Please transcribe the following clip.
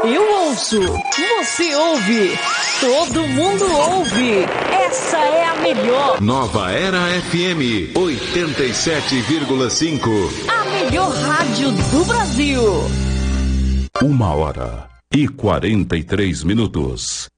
Eu ouço, você ouve, todo mundo ouve. Essa é a melhor. Nova Era FM 87,5. A melhor rádio do Brasil. 1h43.